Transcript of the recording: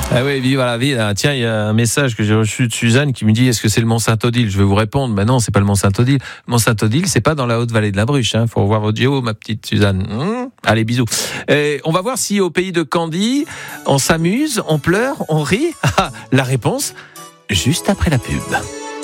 Ah oui, voilà, tiens, il y a un message que j'ai reçu de Suzanne qui me dit: est-ce que c'est le Mont Saint-Odile? Je vais vous répondre: non, c'est pas le Mont Saint-Odile. Le Mont Saint-Odile, c'est pas dans la haute vallée de la Bruche, hein. Faut revoir audio, ma petite Suzanne. Allez, bisous. On va voir si au pays de Candy, on s'amuse, on pleure, on rit. La réponse, juste après la pub.